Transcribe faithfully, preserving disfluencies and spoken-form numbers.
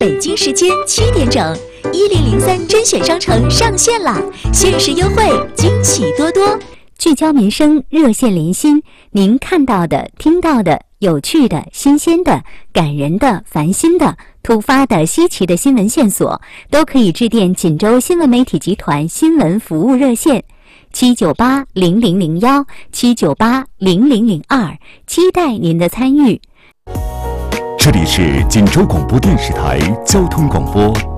北京时间七点整，一零零三甄选商城上线啦！限时优惠，惊喜多多。聚焦民生，热线连心，您看到的、听到的、有趣的、新鲜的、感人的、烦心的、突发的、稀奇的新闻线索，都可以致电锦州新闻媒体集团新闻服务热线七九八零零零幺七九八零零零二，期待您的参与。 这里是锦州广播电视台交通广播。